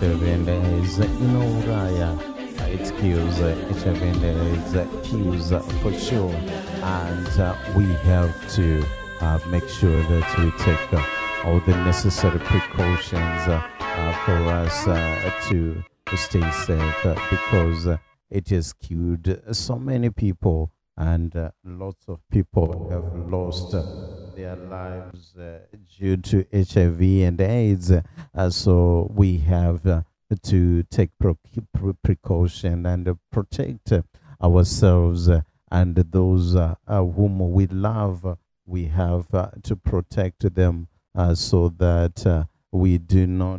HIV and AIDS in Uraya. It kills HIV and AIDS kills for sure, and we have to make sure that we take all the necessary precautions for us to stay safe because it has killed so many people, and lots of people have lost their lives due to HIV and AIDS. So we have to take precaution and protect ourselves and those whom we love. We have to protect them so that we do not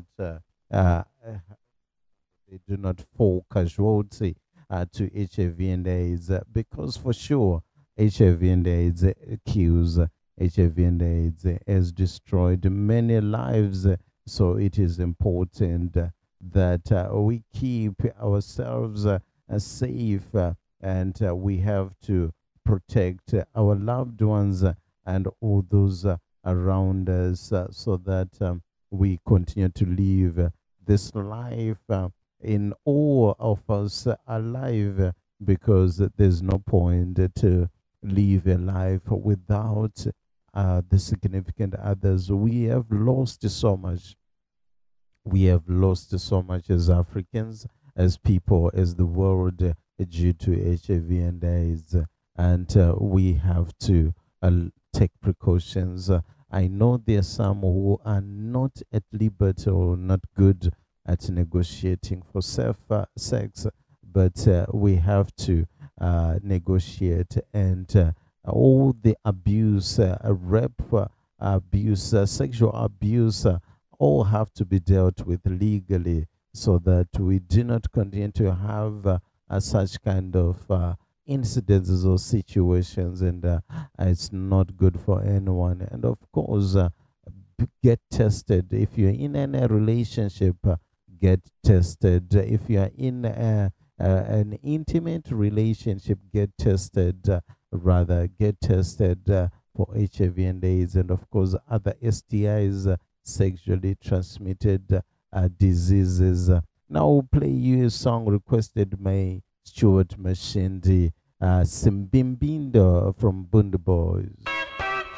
they do not fall casualty to HIV and AIDS, because for sure HIV and AIDS kills. HIV and AIDS has destroyed many lives, so it is important that we keep ourselves safe, and we have to protect our loved ones and all those around us so that we continue to live this life in all of us alive, because there's no point to live a life without the significant others. We have lost so much. We have lost so much as Africans, as people, as the world due to HIV and AIDS, and we have to take precautions. I know there are some who are not at liberty or not good at negotiating for safe sex, but we have to negotiate, and all the abuse, rape, abuse, sexual abuse, all have to be dealt with legally so that we do not continue to have such kind of incidences or situations, and it's not good for anyone. And of course, get tested if you're in any relationship. Get tested if you are in an intimate relationship. Get tested. Rather, get tested for HIV and AIDS, and of course other STIs, sexually transmitted diseases. Now we'll play you a song requested by Stuart Mashindi, Simbimbindo from Bunda Boys.